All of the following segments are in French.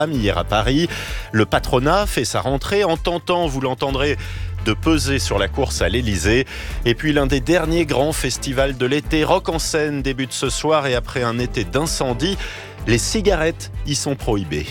hier à Paris. Le patronat fait sa rentrée en tentant, vous l'entendrez, de peser sur la course à l'Elysée. Et puis l'un des derniers grands festivals de l'été, Rock en scène, débute ce soir et après un été d'incendie, les cigarettes y sont prohibées.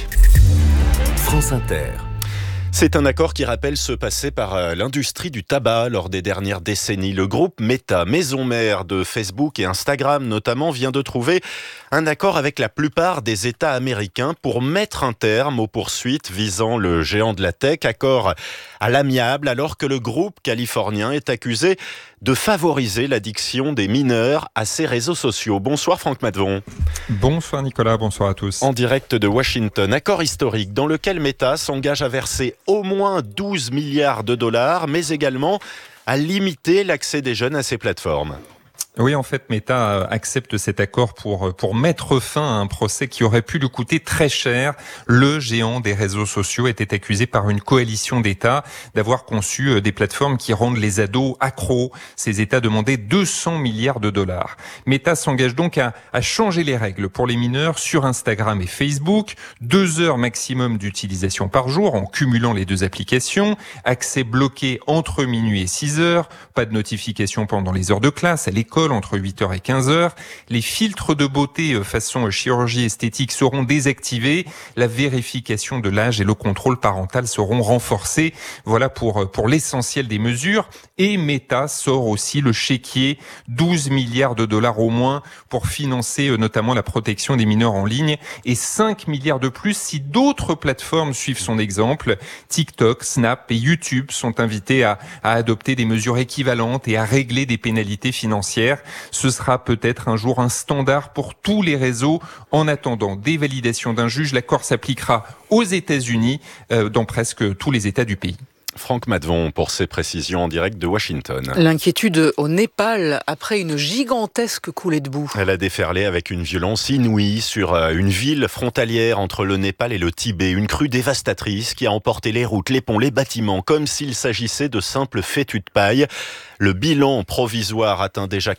France Inter. C'est un accord qui rappelle ce passé par l'industrie du tabac lors des dernières décennies. Le groupe Meta, maison mère de Facebook et Instagram notamment, vient de trouver un accord avec la plupart des États américains pour mettre un terme aux poursuites visant le géant de la tech. Accord à l'amiable alors que le groupe californien est accusé de favoriser l'addiction des mineurs à ses réseaux sociaux. Bonsoir Franck Madvon. Bonsoir Nicolas, bonsoir à tous. En direct de Washington, accord historique dans lequel Meta s'engage à verser au moins 12 milliards de dollars, mais également à limiter l'accès des jeunes à ces plateformes. Oui, en fait, Meta accepte cet accord pour mettre fin à un procès qui aurait pu lui coûter très cher. Le géant des réseaux sociaux était accusé par une coalition d'États d'avoir conçu des plateformes qui rendent les ados accros. Ces États demandaient 200 milliards de dollars. Meta s'engage donc à changer les règles pour les mineurs sur Instagram et Facebook. 2 heures maximum d'utilisation par jour en cumulant les deux applications. Accès bloqué entre minuit et 6 heures. Pas de notification pendant les heures de classe, à l'école, entre 8h et 15h. Les filtres de beauté façon chirurgie esthétique seront désactivés. La vérification de l'âge et le contrôle parental seront renforcés. Voilà pour l'essentiel des mesures. Et Meta sort aussi le chéquier 12 milliards de dollars au moins pour financer notamment la protection des mineurs en ligne et 5 milliards de plus si d'autres plateformes suivent son exemple. TikTok, Snap et YouTube sont invités à adopter des mesures équivalentes et à régler des pénalités financières. Ce sera peut-être un jour un standard pour tous les réseaux. En attendant des validations d'un juge, l'accord s'appliquera aux États-Unis, dans presque tous les États du pays. Franck Madvon pour ses précisions en direct de Washington. L'inquiétude au Népal après une gigantesque coulée de boue. Elle a déferlé avec une violence inouïe sur une ville frontalière entre le Népal et le Tibet. Une crue dévastatrice qui a emporté les routes, les ponts, les bâtiments, comme s'il s'agissait de simples fétus de paille. Le bilan provisoire atteint déjà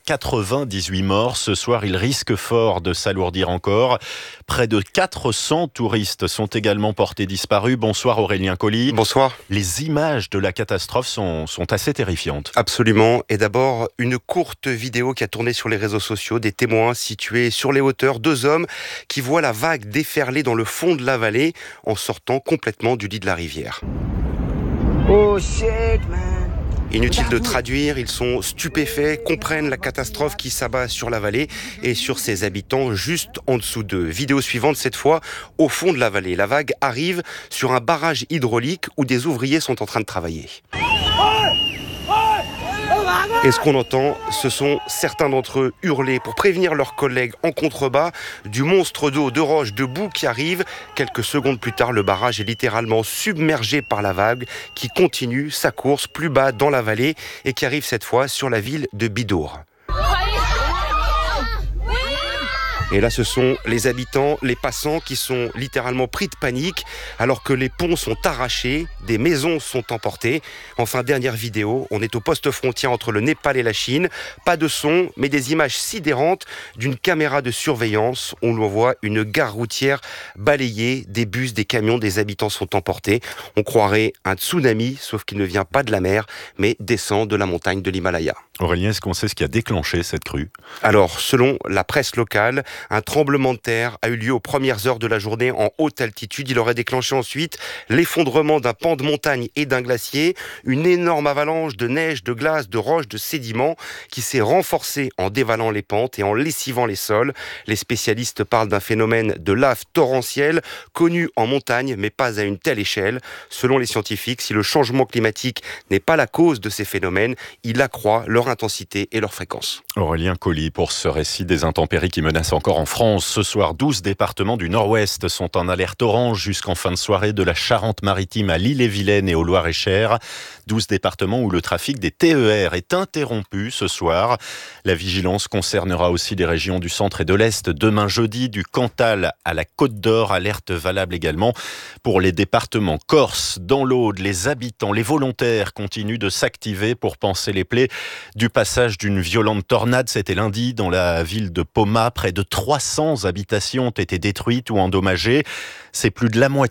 98 morts. Ce soir, il risque fort de s'alourdir encore. Près de 400 touristes sont également portés disparus. Bonsoir Aurélien Colli. Bonsoir. Les images de la catastrophe sont assez terrifiantes. Absolument. Et d'abord, une courte vidéo qui a tourné sur les réseaux sociaux. Des témoins situés sur les hauteurs. 2 hommes qui voient la vague déferler dans le fond de la vallée en sortant complètement du lit de la rivière. Oh shit, man. Inutile de traduire, ils sont stupéfaits, comprennent la catastrophe qui s'abat sur la vallée et sur ses habitants juste en dessous d'eux. Vidéo suivante cette fois, au fond de la vallée. La vague arrive sur un barrage hydraulique où des ouvriers sont en train de travailler. Et ce qu'on entend, ce sont certains d'entre eux hurler pour prévenir leurs collègues en contrebas du monstre d'eau, de roches, de boue qui arrive. Quelques secondes plus tard, le barrage est littéralement submergé par la vague qui continue sa course plus bas dans la vallée et qui arrive cette fois sur la ville de Bidour. Et là, ce sont les habitants, les passants qui sont littéralement pris de panique alors que les ponts sont arrachés, des maisons sont emportées. Enfin, dernière vidéo, on est au poste frontière entre le Népal et la Chine. Pas de son, mais des images sidérantes d'une caméra de surveillance. On voit une gare routière balayée, des bus, des camions, des habitants sont emportés. On croirait un tsunami, sauf qu'il ne vient pas de la mer, mais descend de la montagne de l'Himalaya. Aurélien, est-ce qu'on sait ce qui a déclenché cette crue ? Alors, selon la presse locale, un tremblement de terre a eu lieu aux premières heures de la journée en haute altitude. Il aurait déclenché ensuite l'effondrement d'un pan de montagne et d'un glacier, une énorme avalanche de neige, de glace, de roches, de sédiments qui s'est renforcée en dévalant les pentes et en lessivant les sols. Les spécialistes parlent d'un phénomène de lave torrentielle connu en montagne, mais pas à une telle échelle. Selon les scientifiques, si le changement climatique n'est pas la cause de ces phénomènes, il accroît leur intensité et leur fréquence. Aurélien Colli pour ce récit des intempéries qui menacent encore en France. Ce soir, 12 départements du Nord-Ouest sont en alerte orange jusqu'en fin de soirée, de la Charente-Maritime à l'Ille-et-Vilaine et au Loir-et-Cher. 12 départements où le trafic des TER est interrompu ce soir. La vigilance concernera aussi les régions du centre et de l'Est. Demain jeudi, du Cantal à la Côte d'Or, alerte valable également pour les départements corse. Dans l'Aude, les habitants, les volontaires continuent de s'activer pour panser les plaies du passage d'une violente tornade. C'était lundi dans la ville de Poma. Près de 300 habitations ont été détruites ou endommagées. C'est plus de la moitié